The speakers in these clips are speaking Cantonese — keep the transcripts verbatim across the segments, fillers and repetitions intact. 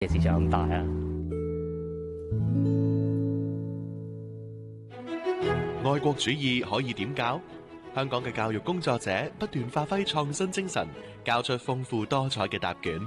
嘅市場咁大啊！ 愛國主義可以點教？香港嘅教育工作者不斷發揮創新精神，教出豐富多彩嘅答卷。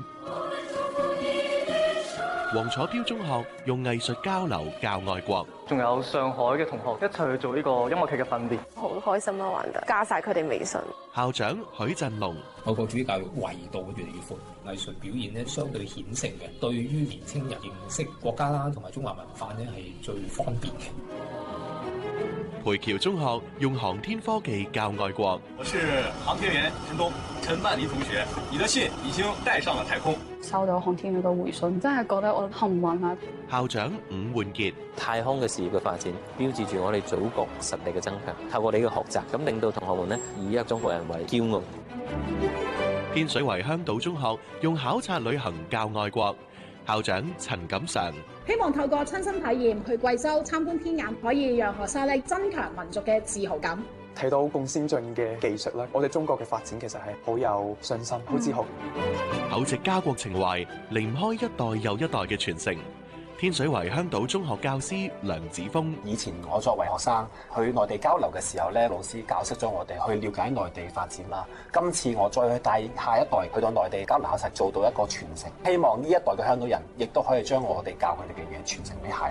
黃楚標中學用藝術交流教愛國， 仲有上海嘅同學一齊去做呢個音樂劇嘅訓練， 好開心啊！玩得加晒佢哋微信。 校長許振龍， 愛國主義教育維度越嚟越闊，藝術表現咧相對顯性嘅，對於年青人認識國家啦同埋中華文化咧係最方便嘅。 培僑中學用航天科技教愛國。 我是航天員陳東，陳曼妮同學，你的信已經帶上了太空。 收到航天員嘅回信，真係覺得我幸運啊！ 校長伍煥傑， 太空嘅事業嘅發展，標誌住我哋祖國實力嘅增強。透過你嘅學習，咁令到同學們呢以一個中國人為驕傲。 天水圍香島中學用考察旅行教愛國。校長陳錦常， 希望透過親身體驗去貴州參觀天眼，可以讓學生咧增強民族嘅自豪感。 睇到咁先進嘅技術咧，我哋中國嘅發展其實係好有信心、好自豪。 厚植家國情懷，離唔開一代又一代嘅傳承。天水圍香島中學教師梁子峰， 以前我作為學生去內地交流嘅時候咧，老師教識咗我哋去了解內地發展啦。今次我再去帶下一代去到內地交流考察，做到一個傳承。希望呢一代嘅香島人亦都可以將我哋教佢哋嘅嘢傳承俾下一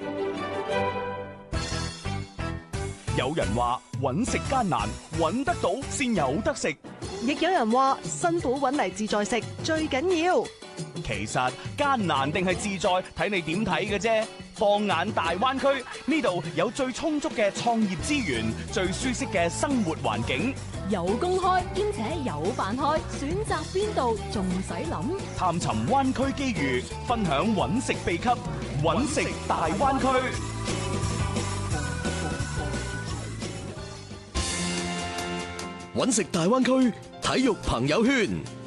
代。 有人話揾食艱難，揾得到先有得食； 亦有人話辛苦揾嚟自在食最緊要。 其實艱難定係自在，睇你點睇嘅啫。放眼大灣區，呢度有最充足嘅創業資源，最舒適嘅生活環境， 有工開兼且有飯開，選擇邊度仲使諗？ 探尋灣區機遇，分享揾食秘笈，揾食大灣區。 揾食大灣區體育朋友圈。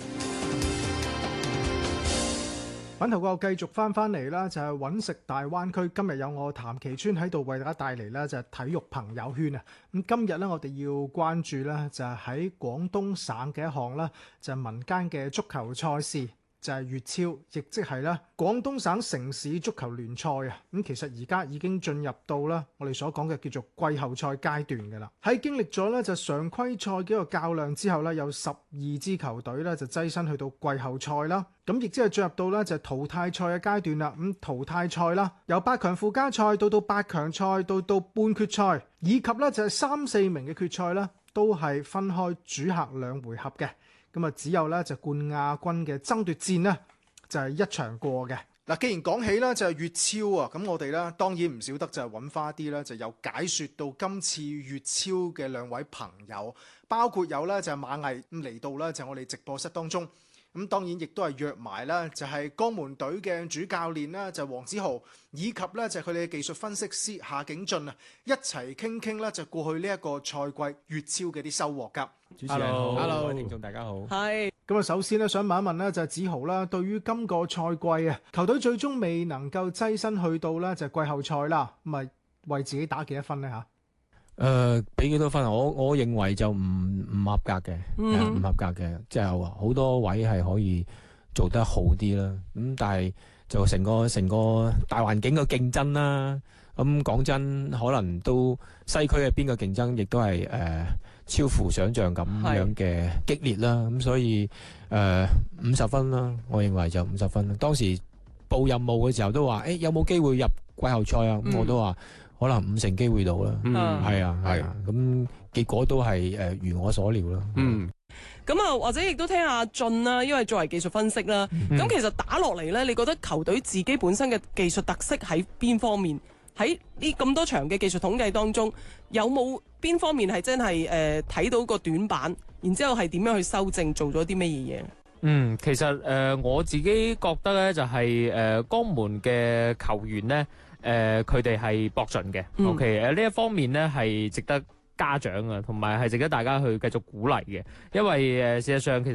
粉頭哥繼續翻翻嚟啦，就係揾食大灣區。今日有我譚其川喺度為大家帶嚟咧，就係體育朋友圈啊。咁今日咧，我哋要關注咧，就係喺廣東省嘅一項咧，就係民間嘅足球賽事。就係粵超，亦即係咧廣東省城市足球聯賽啊！咁其實而家已經進入到啦我哋所講嘅叫做季後賽階段嘅啦。喺經歷咗咧就常規賽嘅一個較量之後咧，有十二支球隊咧就躋身去到季後賽啦。咁亦即係進入到咧就係淘汰賽嘅階段啦。咁淘汰賽啦，由八強附加賽到到八強賽，到到半決賽，以及咧就係三四名嘅決賽咧，都係分開主客兩回合嘅。咁啊，只有咧就冠亞軍嘅爭奪戰呢，就係一場過嘅。嗱，既然講起咧就係粵超啊，咁我哋咧當然唔少得就係揾翻啲咧就有解說到今次粵超嘅兩位朋友，包括有咧就係馬毅咁嚟到咧就我哋直播室當中。咁當然亦都係約埋啦，就係江門隊嘅主教練啦，就係黃子豪，以及咧就係佢哋嘅技術分析師夏景俊啊，一齊傾傾咧就過去呢一個賽季粵超嘅啲收穫㗎。 主持人好，各位聽眾大家好。 係。咁啊，首先咧想問一問咧就係子豪啦，對於今個賽季啊，球隊最終未能夠躋身去到咧就係季後賽啦，咁啊為自己打幾多分咧嚇？ 誒，俾幾多分啊？我我認為就唔唔合格嘅，唔、嗯、合格嘅，即係好多位係可以做得好啲啦。咁但係就成個成個大環境嘅競爭啦。咁講真，可能都西區嘅邊個競爭亦都係誒、呃、超乎想象咁樣嘅激烈啦。咁所以誒五十分啦，我認為就五十分。當時報任務嘅時候都話，誒、欸、有冇機會入季後賽啊？咁、嗯、我都話。可能五成機會到啦，係、嗯、啊，係啊，咁結果都係誒如我所料啦。嗯， 咁啊，或者亦都聽下俊啦，因為作為技術分析啦，咁、嗯、其實打落嚟咧，你覺得球隊自己本身嘅技術特色喺邊方面？喺呢咁多場嘅技術統計當中，有冇邊方面係真係誒睇到個短板，然之後係點樣去修正，做咗啲咩嘢嘢？ 嗯，其實誒、呃、我自己覺得咧，就係、是、誒、呃、江門嘅球員咧。誒佢哋係搏盡嘅、嗯、，OK 誒、呃、呢一方面咧係值得嘉獎啊，同埋係值得大家去繼續鼓勵嘅，因為誒、呃、事實上其實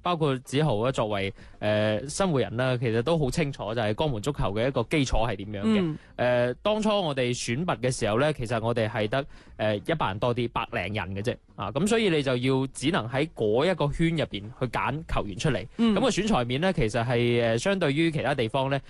包括子豪咧作為誒、呃、生活人啦，其實都好清楚就係江門足球嘅一個基礎係點樣嘅。誒、 嗯呃、當初我哋選拔嘅時候咧，其實我哋係得誒一百人多啲，百零人嘅啫。啊，咁所以你就要只能喺嗰一個圈入邊去揀球員出嚟。咁、嗯、個選材面咧，其實係誒相對於其他地方咧